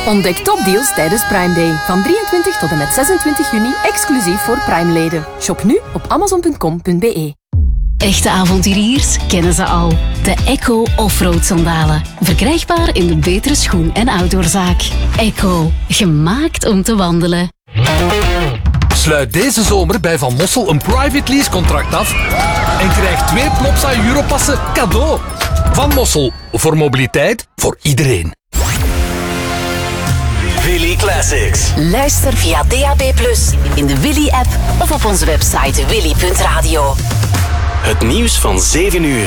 Ontdek topdeals tijdens Prime Day. Van 23 tot en met 26 juni, exclusief voor Prime-leden. Shop nu op amazon.com.be. Echte avonturiers kennen ze al. De Echo Offroad sandalen. Verkrijgbaar in de betere schoen- en outdoorzaak. Echo. Gemaakt om te wandelen. Sluit deze zomer bij Van Mossel een private lease contract af en krijg 2 Plopsa Europassen cadeau. Van Mossel. Voor mobiliteit voor iedereen. Willy Classics. Luister via DAB+, in de Willy-app of op onze website willy.radio. Het nieuws van 7 uur.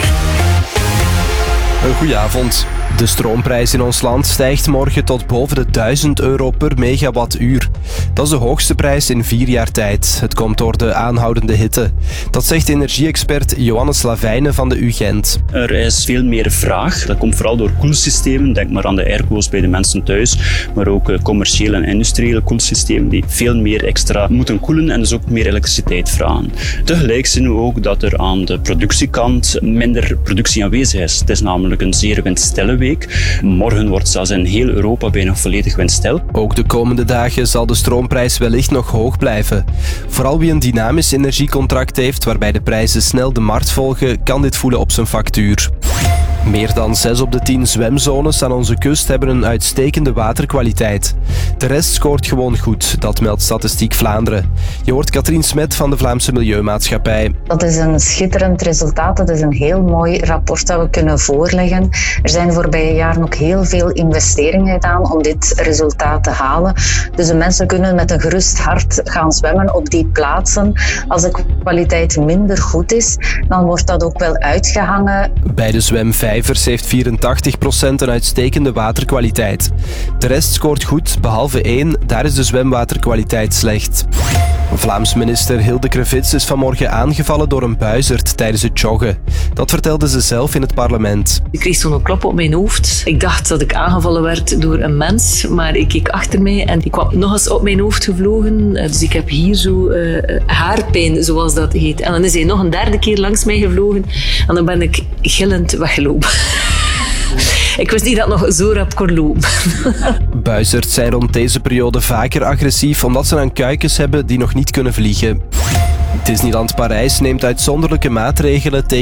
Een goeie avond. De stroomprijs in ons land stijgt morgen tot boven de €1000 per megawattuur. Dat is de hoogste prijs in 4 jaar tijd. Het komt door de aanhoudende hitte. Dat zegt energie-expert Johannes Lavijnen van de UGent. Er is veel meer vraag. Dat komt vooral door koelsystemen. Denk maar aan de airco's bij de mensen thuis. Maar ook commerciële en industriële koelsystemen die veel meer extra moeten koelen en dus ook meer elektriciteit vragen. Tegelijk zien we ook dat er aan de productiekant minder productie aanwezig is. Het is namelijk een zeer windstille week. Morgen wordt zelfs in heel Europa bijna volledig windstil. Ook de komende dagen zal de stroomprijs wellicht nog hoog blijven. Vooral wie een dynamisch energiecontract heeft waarbij de prijzen snel de markt volgen, kan dit voelen op zijn factuur. Meer dan 6 op de 10 zwemzones aan onze kust hebben een uitstekende waterkwaliteit. De rest scoort gewoon goed, dat meldt Statistiek Vlaanderen. Je hoort Katrien Smet van de Vlaamse Milieumaatschappij. Dat is een schitterend resultaat. Dat is een heel mooi rapport dat we kunnen voorleggen. Er zijn voorbije jaren ook heel veel investeringen gedaan om dit resultaat te halen. Dus de mensen kunnen met een gerust hart gaan zwemmen op die plaatsen. Als de kwaliteit minder goed is, dan wordt dat ook wel uitgehangen. Bij de zwemvijvers heeft 84% een uitstekende waterkwaliteit. De rest scoort goed, behalve 1, daar is de zwemwaterkwaliteit slecht. Vlaams minister Hilde Krevits is vanmorgen aangevallen door een buizerd tijdens het joggen. Dat vertelde ze zelf in het parlement. Ik kreeg zo'n klop op mijn hoofd. Ik dacht dat ik aangevallen werd door een mens, maar ik keek achter mij en die kwam nog eens op mijn hoofd gevlogen. Dus ik heb hier zo haarpijn, zoals dat heet. En dan is hij nog een 3e keer langs mij gevlogen en dan ben ik gillend weggelopen. Ik wist niet dat het nog zo rap kon lopen. Buizerds zijn rond deze periode vaker agressief omdat ze een kuikens hebben die nog niet kunnen vliegen. Disneyland Parijs neemt uitzonderlijke maatregelen tegen